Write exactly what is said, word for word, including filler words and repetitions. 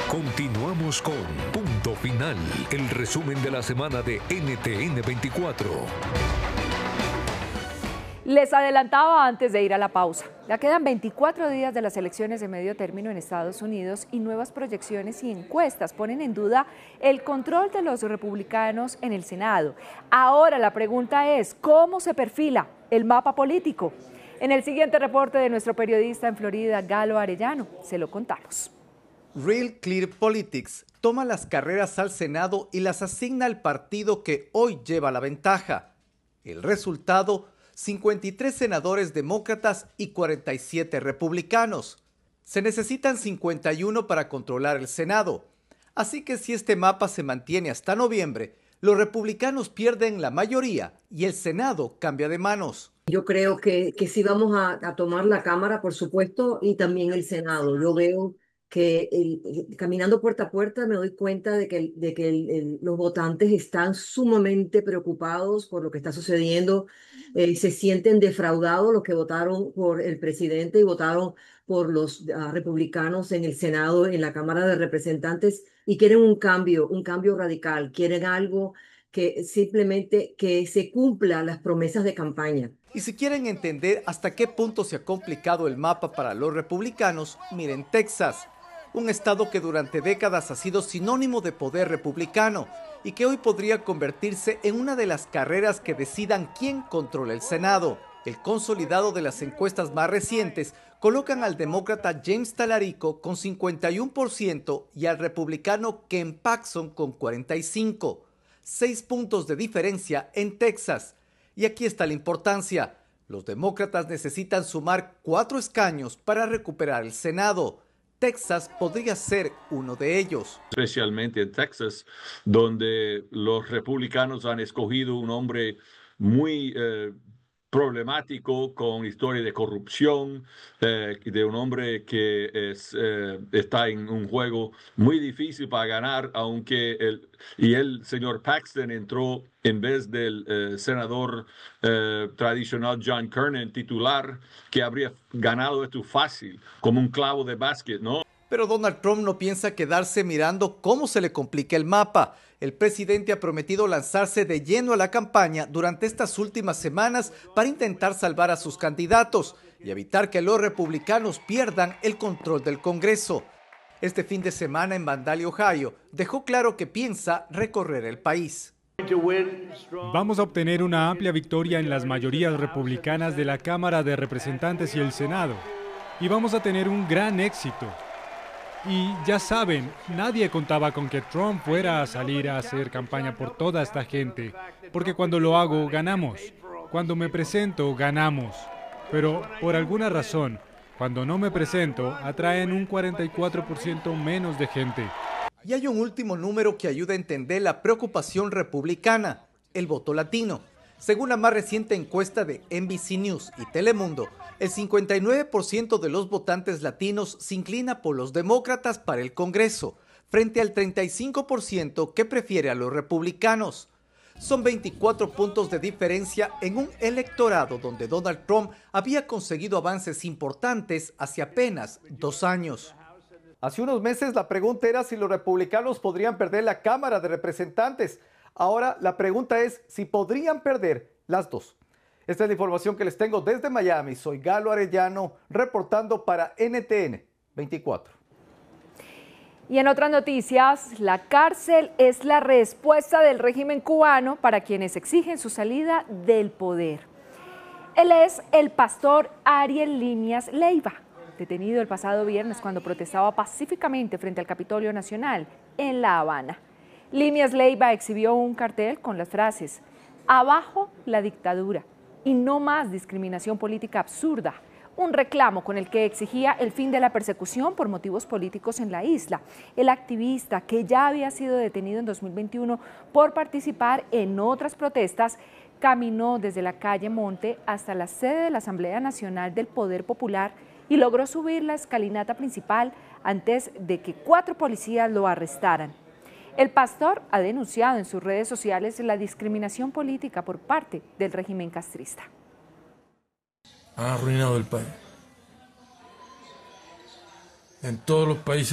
Continuamos con Punto Final, el resumen de la semana de N T N veinticuatro. Les adelantaba antes de ir a la pausa. Ya quedan veinticuatro días de las elecciones de medio término en Estados Unidos y nuevas proyecciones y encuestas ponen en duda el control de los republicanos en el Senado. Ahora la pregunta es, ¿cómo se perfila el mapa político? En el siguiente reporte de nuestro periodista en Florida, Galo Arellano, se lo contamos. Real Clear Politics toma las carreras al Senado y las asigna al partido que hoy lleva la ventaja. El resultado, cincuenta y tres senadores demócratas y cuarenta y siete republicanos. Se necesitan cincuenta y uno para controlar el Senado. Así que si este mapa se mantiene hasta noviembre, los republicanos pierden la mayoría y el Senado cambia de manos. Yo creo que, que sí vamos a, a tomar la Cámara, por supuesto, y también el Senado. Yo veo que el, el, caminando puerta a puerta me doy cuenta de que, de que el, el, los votantes están sumamente preocupados por lo que está sucediendo. Eh, se sienten defraudados los que votaron por el presidente y votaron por los uh, republicanos en el Senado, en la Cámara de Representantes, y quieren un cambio, un cambio radical. Quieren algo que simplemente que se cumpla las promesas de campaña. Y si quieren entender hasta qué punto se ha complicado el mapa para los republicanos, miren Texas, un estado que durante décadas ha sido sinónimo de poder republicano y que hoy podría convertirse en una de las carreras que decidan quién controla el Senado. El consolidado de las encuestas más recientes colocan al demócrata James Talarico con cincuenta y uno por ciento y al republicano Ken Paxton con cuarenta y cinco por ciento. Seis puntos de diferencia en Texas. Y aquí está la importancia. Los demócratas necesitan sumar cuatro escaños para recuperar el Senado. Texas podría ser uno de ellos. Especialmente en Texas, donde los republicanos han escogido un hombre muy eh, problemático, con historia de corrupción, eh, de un hombre que es, eh, está en un juego muy difícil para ganar, aunque el, y el señor Paxton entró en vez del eh, senador eh, tradicional John Kernan, titular, que habría ganado esto fácil, como un clavo de básquet, ¿no? Pero Donald Trump no piensa quedarse mirando cómo se le complica el mapa. El presidente ha prometido lanzarse de lleno a la campaña durante estas últimas semanas para intentar salvar a sus candidatos y evitar que los republicanos pierdan el control del Congreso. Este fin de semana en Vandalia, Ohio, dejó claro que piensa recorrer el país. Vamos a obtener una amplia victoria en las mayorías republicanas de la Cámara de Representantes y el Senado. Y vamos a tener un gran éxito. Y ya saben, nadie contaba con que Trump fuera a salir a hacer campaña por toda esta gente, porque cuando lo hago, ganamos. Cuando me presento, ganamos. Pero por alguna razón, cuando no me presento, atraen un cuarenta y cuatro por ciento menos de gente. Y hay un último número que ayuda a entender la preocupación republicana, el voto latino. Según la más reciente encuesta de N B C News y Telemundo, el cincuenta y nueve por ciento de los votantes latinos se inclina por los demócratas para el Congreso, frente al treinta y cinco por ciento que prefiere a los republicanos. Son veinticuatro puntos de diferencia en un electorado donde Donald Trump había conseguido avances importantes hace apenas dos años. Hace unos meses la pregunta era si los republicanos podrían perder la Cámara de Representantes. Ahora la pregunta es si podrían perder las dos. Esta es la información que les tengo desde Miami. Soy Galo Arellano, reportando para N T N veinticuatro. Y en otras noticias, la cárcel es la respuesta del régimen cubano para quienes exigen su salida del poder. Él es el pastor Ariel Líneas Leiva, detenido el pasado viernes cuando protestaba pacíficamente frente al Capitolio Nacional en La Habana. Líneas Leiva exhibió un cartel con las frases "Abajo la dictadura" y "No más discriminación política absurda", un reclamo con el que exigía el fin de la persecución por motivos políticos en la isla. El activista, que ya había sido detenido en dos mil veintiuno por participar en otras protestas, caminó desde la calle Monte hasta la sede de la Asamblea Nacional del Poder Popular y logró subir la escalinata principal antes de que cuatro policías lo arrestaran. El pastor ha denunciado en sus redes sociales la discriminación política por parte del régimen castrista. Han arruinado el país. En todos los países